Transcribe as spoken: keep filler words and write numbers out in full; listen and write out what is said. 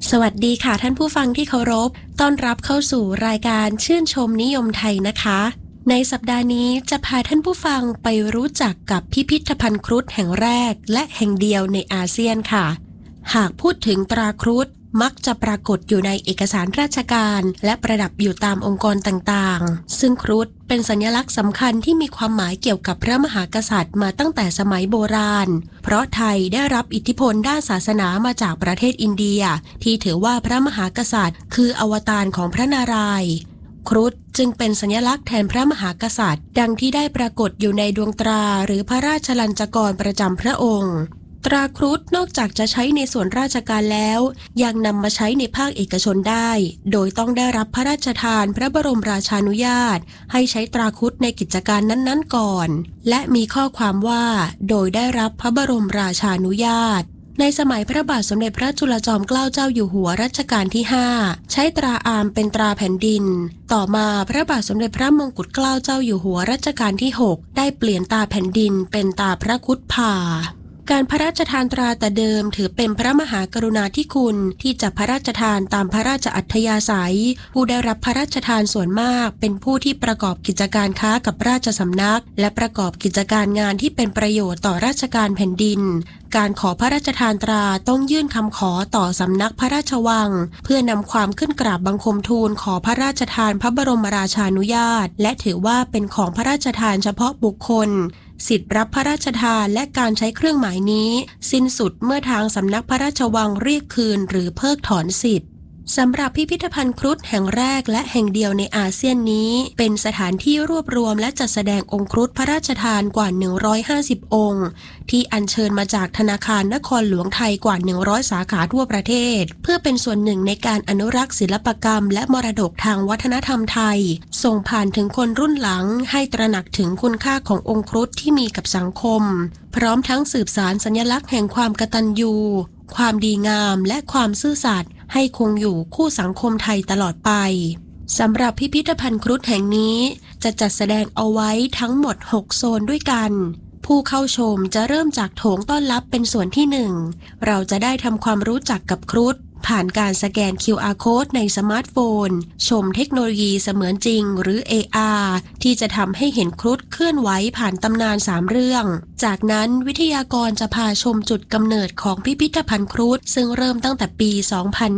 สวัสดีค่ะท่านผู้ฟังที่เคารพต้อนรับเข้าสู่รายการชื่นชมนิยมไทยนะคะในสัปดาห์นี้จะพาท่านผู้ฟังไปรู้จักกับพิพิธภัณฑ์ครุฑแห่งแรกและแห่งเดียวในอาเซียนค่ะหากพูดถึงตราครุฑมักจะปรากฏอยู่ในเอกสารราชการและประดับอยู่ตามองค์กรต่างๆซึ่งครุฑเป็นสัญลักษณ์สำคัญที่มีความหมายเกี่ยวกับพระมหากษัตริย์มาตั้งแต่สมัยโบราณเพราะไทยได้รับอิทธิพลด้านศาสนามาจากประเทศอินเดียที่ถือว่าพระมหากษัตริย์คืออวตารของพระนารายณ์ครุฑจึงเป็นสัญลักษณ์แทนพระมหากษัตริย์ดังที่ได้ปรากฏอยู่ในดวงตราหรือพระราชลัญจกรประจำพระองค์ตราครุฑนอกจากจะใช้ในส่วนราชการแล้วยังนำมาใช้ในภาคเอกชนได้โดยต้องได้รับพระราชทานพระบรมราชานุญาตให้ใช้ตราครุฑในกิจการนั้นๆก่อนและมีข้อความว่าโดยได้รับพระบรมราชานุญาตในสมัยพระบาทสมเด็จพระจุลจอมเกล้าเจ้าอยู่หัวรัชกาลที่ห้าใช้ตราอามเป็นตราแผ่นดินต่อมาพระบาทสมเด็จพระมงกุฎเกล้าเจ้าอยู่หัวรัชกาลที่หกได้เปลี่ยนตาแผ่นดินเป็นตาพระครุฑผ่าการพระราชทานตราแต่เดิมถือเป็นพระมหากรุณาธิคุณที่จะพระราชทานตามพระราชอัธยาศัยผู้ได้รับพระราชทานส่วนมากเป็นผู้ที่ประกอบกิจการค้ากับราชสำนักและประกอบกิจการงานที่เป็นประโยชน์ต่อราชการแผ่นดินการขอพระราชทานตราต้องยื่นคำขอต่อสำนักพระราชวังเพื่อนำความขึ้นกราบบังคมทูลขอพระราชทานพระบรมราชานุญาตและถือว่าเป็นของพระราชทานเฉพาะบุคคลสิทธิรับพระราชทานและการใช้เครื่องหมายนี้สิ้นสุดเมื่อทางสำนักพระราชวังเรียกคืนหรือเพิกถอนสิทธิ์สำหรับพิพิธภัณฑ์ครุฑแห่งแรกและแห่งเดียวในอาเซียนนี้เป็นสถานที่รวบรวมและจัดแสดงองค์ครุฑพระราชทานกว่าหนึ่งร้อยห้าสิบองค์ที่อัญเชิญมาจากธนาคารนครหลวงไทยกว่าหนึ่งร้อยสาขาทั่วประเทศเพื่อเป็นส่วนหนึ่งในการอนุรักษ์ศิลปกรรมและมรดกทางวัฒนธรรมไทยส่งผ่านถึงคนรุ่นหลังให้ตระหนักถึงคุณค่าขององค์ครุฑที่มีกับสังคมพร้อมทั้งสืบสานสัญลักษณ์แห่งความกตัญญูความดีงามและความซื่อสัตย์ให้คงอยู่คู่สังคมไทยตลอดไปสำหรับพิพิธภัณฑ์ครุฑแห่งนี้จะจัดแสดงเอาไว้ทั้งหมดหกโซนด้วยกันผู้เข้าชมจะเริ่มจากโถงต้อนรับเป็นส่วนที่หนึ่งเราจะได้ทำความรู้จักกับครุฑผ่านการสแกน คิว อาร์ Code ในสมาร์ทโฟนชมเทคโนโลยีเสมือนจริงหรือ เอ อาร์ ที่จะทำให้เห็นครุฑเคลื่อนไหวผ่านตำนานสามเรื่องจากนั้นวิทยากรจะพาชมจุดกำเนิดของพิพิธภัณฑ์ครุฑซึ่งเริ่มตั้งแต่ปี สองพัน